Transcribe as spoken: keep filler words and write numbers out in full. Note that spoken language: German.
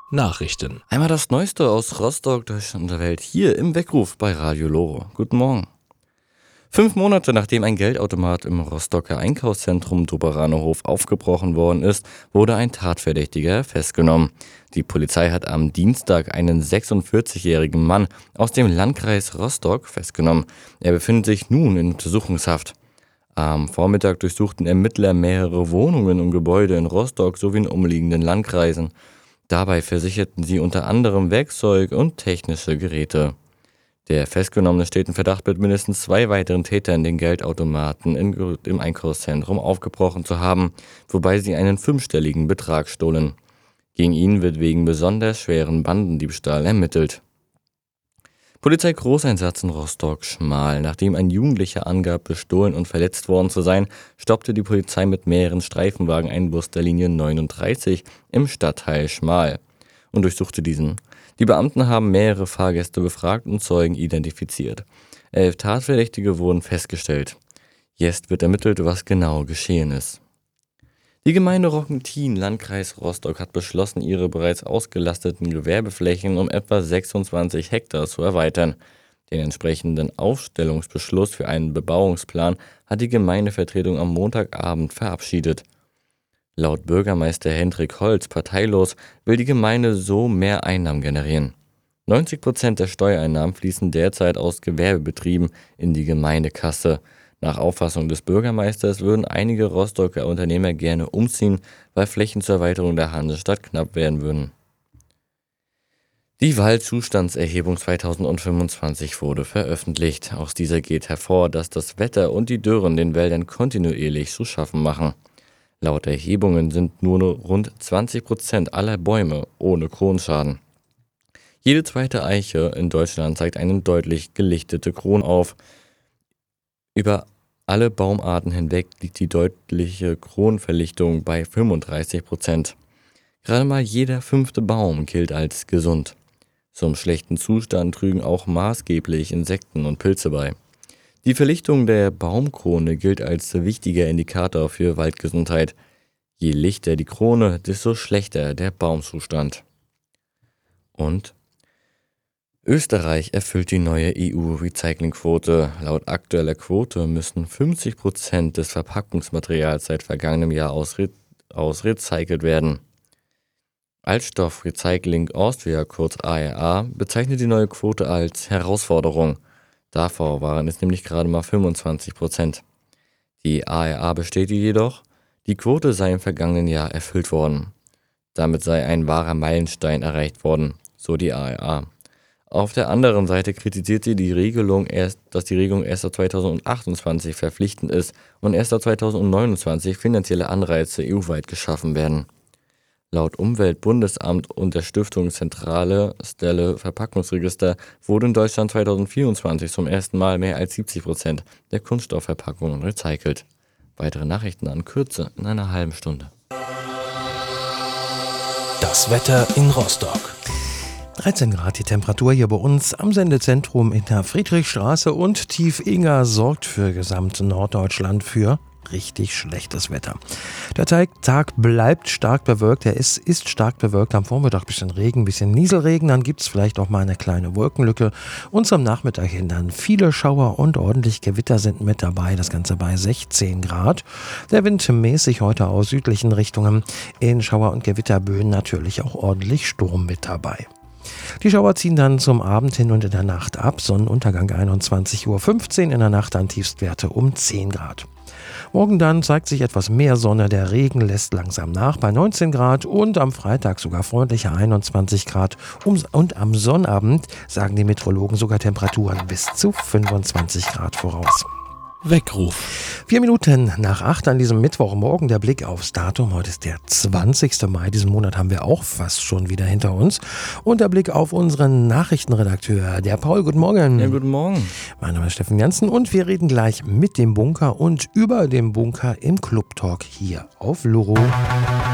Nachrichten. Einmal das Neueste aus Rostock, Deutschland und der Welt hier im Weckruf bei Radio Loro. Guten Morgen. Fünf Monate nachdem ein Geldautomat im Rostocker Einkaufszentrum Doberanerhof aufgebrochen worden ist, wurde ein Tatverdächtiger festgenommen. Die Polizei hat am Dienstag einen sechsundvierzigjährigen Mann aus dem Landkreis Rostock festgenommen. Er befindet sich nun in Untersuchungshaft. Am Vormittag durchsuchten Ermittler mehrere Wohnungen und Gebäude in Rostock sowie in umliegenden Landkreisen. Dabei versicherten sie unter anderem Werkzeug und technische Geräte. Der Festgenommene steht in Verdacht, mit mindestens zwei weiteren Tätern den Geldautomaten in, im Einkaufszentrum aufgebrochen zu haben, wobei sie einen fünfstelligen Betrag stohlen. Gegen ihn wird wegen besonders schweren Bandendiebstahl ermittelt. Polizei Großeinsatz in Rostock-Schmal. Nachdem ein Jugendlicher angab, bestohlen und verletzt worden zu sein, stoppte die Polizei mit mehreren Streifenwagen einen Bus der Linie neununddreißig im Stadtteil Schmal und durchsuchte diesen. Die Beamten haben mehrere Fahrgäste befragt und Zeugen identifiziert. Elf Tatverdächtige wurden festgestellt. Jetzt wird ermittelt, was genau geschehen ist. Die Gemeinde Rockentin, Landkreis Rostock, hat beschlossen, ihre bereits ausgelasteten Gewerbeflächen um etwa sechsundzwanzig Hektar zu erweitern. Den entsprechenden Aufstellungsbeschluss für einen Bebauungsplan hat die Gemeindevertretung am Montagabend verabschiedet. Laut Bürgermeister Hendrik Holz, parteilos, will die Gemeinde so mehr Einnahmen generieren. neunzig Prozent der Steuereinnahmen fließen derzeit aus Gewerbebetrieben in die Gemeindekasse. Nach Auffassung des Bürgermeisters würden einige Rostocker Unternehmer gerne umziehen, weil Flächen zur Erweiterung der Hansestadt knapp werden würden. Die Waldzustandserhebung zweitausendfünfundzwanzig wurde veröffentlicht. Aus dieser geht hervor, dass das Wetter und die Dürren den Wäldern kontinuierlich zu schaffen machen. Laut Erhebungen sind nur rund zwanzig Prozent aller Bäume ohne Kronenschaden. Jede zweite Eiche in Deutschland zeigt eine deutlich gelichtete Krone auf. Über alle Baumarten hinweg liegt die deutliche Kronenverlichtung bei fünfunddreißig Prozent. Gerade mal jeder fünfte Baum gilt als gesund. Zum schlechten Zustand trügen auch maßgeblich Insekten und Pilze bei. Die Verlichtung der Baumkrone gilt als wichtiger Indikator für Waldgesundheit. Je lichter die Krone, desto schlechter der Baumzustand. Und Österreich erfüllt die neue E U-Recyclingquote. Laut aktueller Quote müssen fünfzig Prozent des Verpackungsmaterials seit vergangenem Jahr aus, re- aus recycelt werden. Altstoff Recycling Austria, kurz A R A, bezeichnet die neue Quote als Herausforderung. Davor waren es nämlich gerade mal fünfundzwanzig Prozent. Die A R A bestätigt jedoch, die Quote sei im vergangenen Jahr erfüllt worden. Damit sei ein wahrer Meilenstein erreicht worden, so die A R A. Auf der anderen Seite kritisiert sie die Regelung erst, dass die Regelung erst ab zweitausendachtundzwanzig verpflichtend ist und erst ab zweitausendneunundzwanzig finanzielle Anreize E U-weit geschaffen werden. Laut Umweltbundesamt und der Stiftung Zentrale Stelle Verpackungsregister wurde in Deutschland zweitausendvierundzwanzig zum ersten Mal mehr als siebzig Prozent der Kunststoffverpackungen recycelt. Weitere Nachrichten an Kürze in einer halben Stunde. Das Wetter in Rostock. dreizehn Grad die Temperatur hier bei uns am Sendezentrum in der Friedrichstraße und Tief-Inger sorgt für gesamt Norddeutschland für richtig schlechtes Wetter. Der Tag bleibt stark bewölkt, er ist, ist stark bewölkt, am Vormittag ein bisschen Regen, ein bisschen Nieselregen, dann gibt es vielleicht auch mal eine kleine Wolkenlücke und zum Nachmittag hin dann viele Schauer und ordentlich Gewitter sind mit dabei, das Ganze bei sechzehn Grad. Der Wind mäßig heute aus südlichen Richtungen, in Schauer- und Gewitterböen natürlich auch ordentlich Sturm mit dabei. Die Schauer ziehen dann zum Abend hin und in der Nacht ab. Sonnenuntergang einundzwanzig Uhr fünfzehn, in der Nacht dann Tiefstwerte um zehn Grad. Morgen dann zeigt sich etwas mehr Sonne, der Regen lässt langsam nach bei neunzehn Grad und am Freitag sogar freundliche einundzwanzig Grad. Und am Sonnabend sagen die Meteorologen sogar Temperaturen bis zu fünfundzwanzig Grad voraus. Weckruf. Vier Minuten nach acht an diesem Mittwochmorgen der Blick aufs Datum. Heute ist der zwanzigster Mai. Diesen Monat haben wir auch fast schon wieder hinter uns. Und der Blick auf unseren Nachrichtenredakteur, der Paul. Guten Morgen. Ja, guten Morgen. Mein Name ist Steffen Jansen und wir reden gleich mit dem Bunker und über dem Bunker im Club Talk hier auf Loro.